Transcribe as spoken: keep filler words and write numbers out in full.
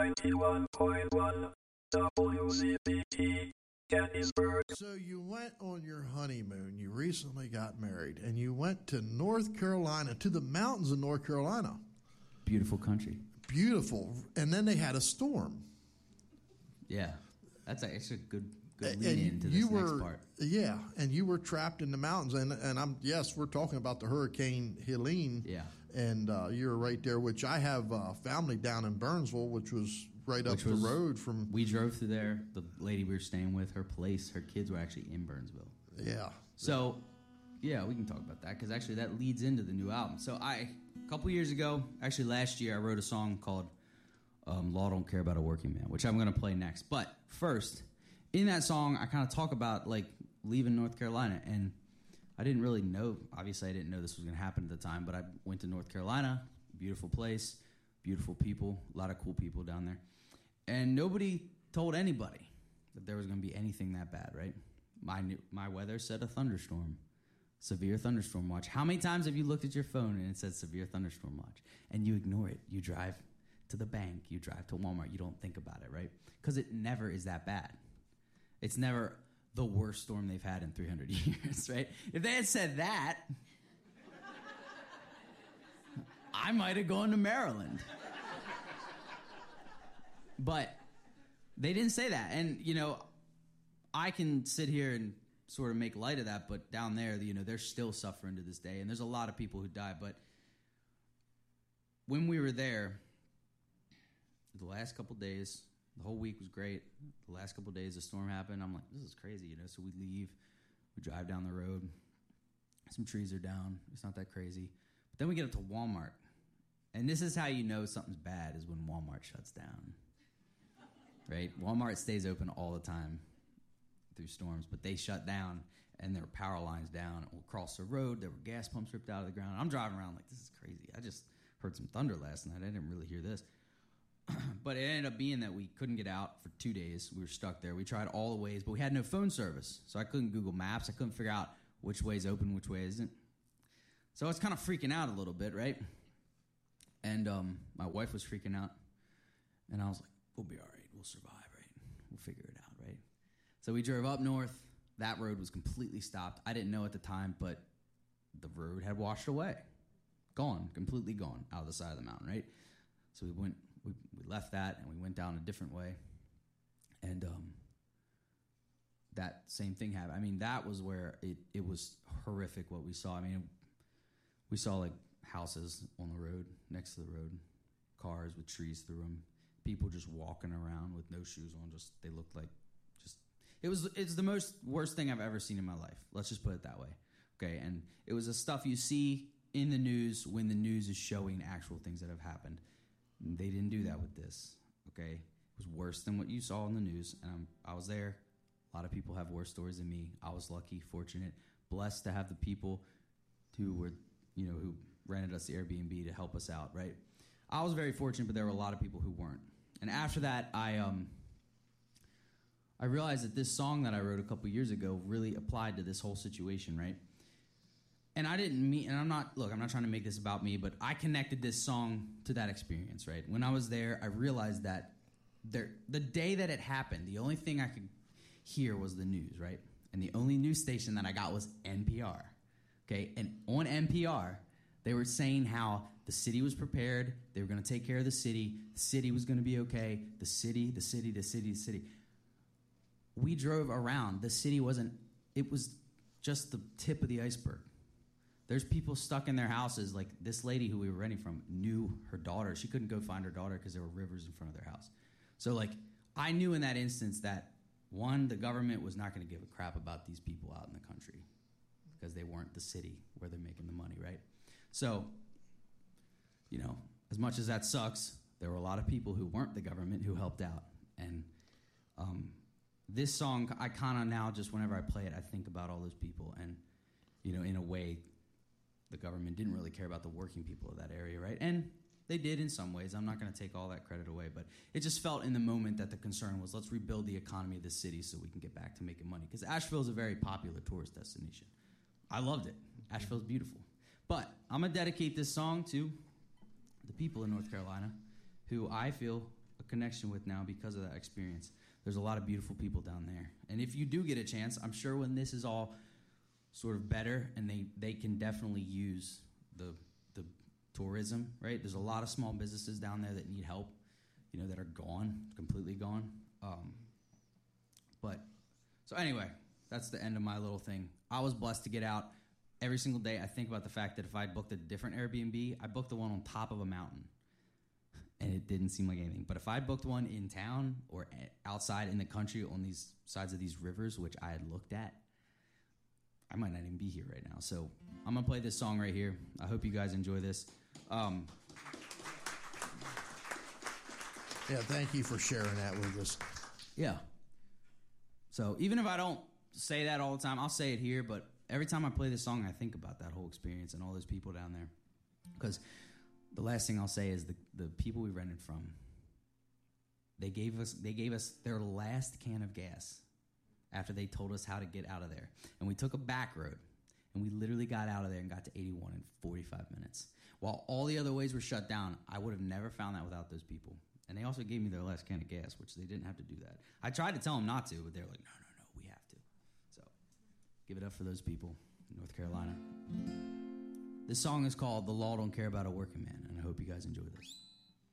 ninety-one point one W Z B T Gettysburg. So you went on your honeymoon. You recently got married, and you went to North Carolina, to the mountains of North Carolina. Beautiful country. Beautiful. And then they had a storm. Yeah, that's actually a good good And lead into this you were, next part. Yeah, and you were trapped in the mountains, and and I'm yes, we're talking about the Hurricane Helene. Yeah, and uh, you were right there. Which I have uh, family down in Burnsville, which was right up Which was- the road from. we drove through there. The lady we were staying with, her place, her kids were actually in Burnsville. Yeah. So, yeah, we can talk about that because actually that leads into the new album. So I, a couple years ago, actually last year, I wrote a song called um, "Law Don't Care About a Working Man," which I'm going to play next. But first, in that song, I kind of talk about like leaving North Carolina, and I didn't really know. Obviously, I didn't know this was going to happen at the time. But I went to North Carolina, beautiful place, beautiful people, a lot of cool people down there, and nobody told anybody that there was going to be anything that bad, right? My new, my weather said a thunderstorm, severe thunderstorm watch. How many times have you looked at your phone and it says severe thunderstorm watch, and you ignore it? You drive to the bank, you drive to Walmart, you don't think about it, right? Because it never is that bad. It's never the worst storm they've had in three hundred years, right? If they had said that, I might have gone to Maryland. But they didn't say that. And, you know, I can sit here and sort of make light of that, but down there, you know, they're still suffering to this day. And there's a lot of people who die. But when we were there, the last couple days, the whole week was great. The last couple days, the storm happened. I'm like, this is crazy, you know. So we leave. We drive down the road. Some trees are down. It's not that crazy. But then we get up to Walmart. And this is how you know something's bad, is when Walmart shuts down. Right? Walmart stays open all the time through storms, but they shut down, and there were power lines down across the road. There were gas pumps ripped out of the ground. I'm driving around like, this is crazy. I just heard some thunder last night. I didn't really hear this. But it ended up being that we couldn't get out for two days. We were stuck there. We tried all the ways, but we had no phone service, so I couldn't Google Maps. I couldn't figure out which way is open, which way isn't. So I was kind of freaking out a little bit, right? And um, my wife was freaking out, and I was like, we'll be all right. We'll survive, right? We'll figure it out, right? So we drove up north. That road was completely stopped. I didn't know at the time, but the road had washed away. Gone, completely gone, out of the side of the mountain, right? So we went, we, we left that, and we went down a different way. And um, that same thing happened. I mean, that was where it, it was horrific what we saw. I mean, we saw, like, houses on the road, next to the road, cars with trees through them, people just walking around with no shoes on. Just they looked like just it was it's the most worst thing I've ever seen in my life. Let's just put it that way. Okay, and it was the stuff you see in the news when the news is showing actual things that have happened. They didn't do that with this. Okay, it was worse than what you saw in the news, and I'm, I was there. A lot of people have worse stories than me. I was lucky, fortunate, blessed to have the people who were, you know, who rented us the Airbnb to help us out, right? I was very fortunate, but there were a lot of people who weren't. And after that, I um, I realized that this song that I wrote a couple years ago really applied to this whole situation, right? And I didn't mean, and I'm not, look, I'm not trying to make this about me, but I connected this song to that experience, right? When I was there, I realized that there, the day that it happened, the only thing I could hear was the news, right? And the only news station that I got was N P R, okay? And on N P R, they were saying how the city was prepared, they were going to take care of the city, the city was going to be okay, the city, the city, the city, the city. We drove around. The city wasn't, it was just the tip of the iceberg. There's people stuck in their houses. Like this lady who we were renting from knew her daughter. She couldn't go find her daughter because there were rivers in front of their house. So, like, I knew in that instance that, one, the government was not going to give a crap about these people out in the country because they weren't the city where they're making the money, right? So, you know, as much as that sucks, there were a lot of people who weren't the government who helped out. And um, this song, I kind of now just whenever I play it, I think about all those people. And, you know, in a way, the government didn't really care about the working people of that area, right? And they did in some ways. I'm not going to take all that credit away. But it just felt in the moment that the concern was, let's rebuild the economy of the city so we can get back to making money. Because Asheville is a very popular tourist destination. I loved it. Asheville's beautiful. But I'm going to dedicate this song to the people in North Carolina who I feel a connection with now because of that experience. There's a lot of beautiful people down there. And if you do get a chance, I'm sure when this is all sort of better and they, they can definitely use the the tourism, right? There's a lot of small businesses down there that need help, you know, that are gone, completely gone. Um, but, so anyway, that's the end of my little thing. I was blessed to get out. Every single day I think about the fact that if I booked a different Airbnb, I booked the one on top of a mountain. And it didn't seem like anything. But if I booked one in town or outside in the country on these sides of these rivers, which I had looked at, I might not even be here right now. So I'm going to play this song right here. I hope you guys enjoy this. Um, Yeah, thank you for sharing that with us. yeah. So even if I don't say that all the time, I'll say it here. But every time I play this song, I think about that whole experience and all those people down there. Because the last thing I'll say is the, the people we rented from, they gave us they gave us their last can of gas after they told us how to get out of there. And we took a back road, and we literally got out of there and got to eighty-one in forty-five minutes. While all the other ways were shut down, I would have never found that without those people. And they also gave me their last can of gas, which they didn't have to do that. I tried to tell them not to, but they're like, no, no, no, we have to. So give it up for those people in North Carolina. This song is called The Law Don't Care About a Working Man, and I hope you guys enjoy this.